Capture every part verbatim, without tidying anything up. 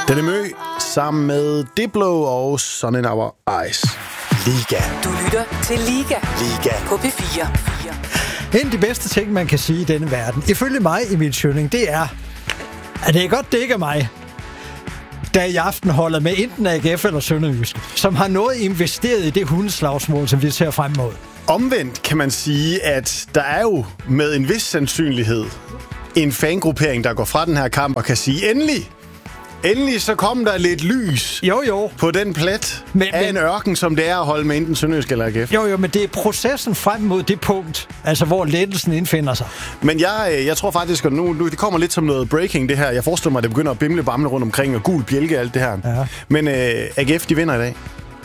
Den er Mø sammen med Diplo og Sun in Our Eyes. Liga. Du lytter til Liga. Liga. På P fire. En af de bedste ting, man kan sige i denne verden, ifølge mig, Emil Schønning, det er, at det er godt, det ikke er mig, der i aften holder med enten A G F eller Sønderjyske, som har noget investeret i det hundeslagsmål, som vi ser frem mod. Omvendt kan man sige, at der er jo med en vis sandsynlighed en fangruppering, der går fra den her kamp og kan sige, endelig, endelig så kom der lidt lys jo, jo. på den plet men, af men, en ørken, som det er at holde med enten Sønderjyske eller A G F. Jo, jo, men det er processen frem mod det punkt, altså hvor lettelsen indfinder sig. Men jeg, jeg tror faktisk, at nu, nu det kommer lidt som noget breaking, det her. Jeg forestiller mig, at det begynder at bimle bamle rundt omkring og gul bjælke og alt det her. Ja. Men øh, A G F, de vinder i dag.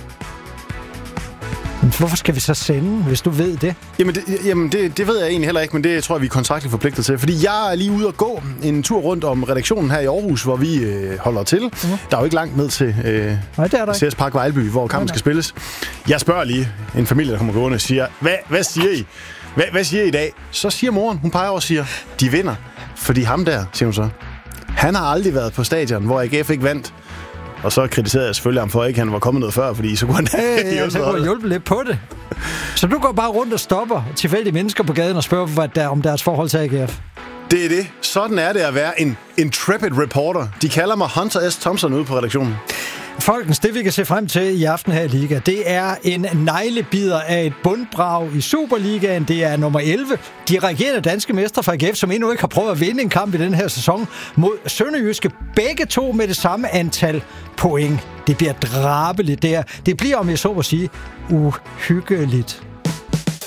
Hvorfor skal vi så sende, hvis du ved det? Jamen, det, jamen det, det ved jeg egentlig heller ikke, men det tror jeg, vi er kontraktligt forpligtet til. Fordi jeg er lige ude at gå en tur rundt om redaktionen her i Aarhus, hvor vi øh, holder til. Uh-huh. Der er jo ikke langt ned til øh, Nej, det er der C S Park Vejlby, hvor kampen skal spilles. Jeg spørger lige en familie, der kommer gående og siger, hvad, hvad siger I? Hvad, hvad siger I i dag? Så siger moren, hun peger over og siger, de vinder. Fordi ham der, siger hun så, han har aldrig været på stadion, hvor A G F ikke vandt. Og så kritiserede jeg selvfølgelig ham for, at ikke han var kommet noget før, fordi så kunne han have ja, ja, så kunne hjulpet lidt på det. Så du går bare rundt og stopper tilfældige mennesker på gaden og spørger hvad der, om deres forhold til A G F? Det er det. Sådan er det at være en intrepid reporter. De kalder mig Hunter S. Thompson ude på redaktionen. Folkens, det vi kan se frem til i aften her i Liga, det er en neglebider af et bundbrag i Superligaen. Det er nummer elleve. De regerende danske mestre fra A G F, som endnu ikke har prøvet at vinde en kamp i den her sæson, mod Sønderjyske. Begge to med det samme antal point. Det bliver drabeligt der. Det bliver, om jeg så må sige, uhyggeligt.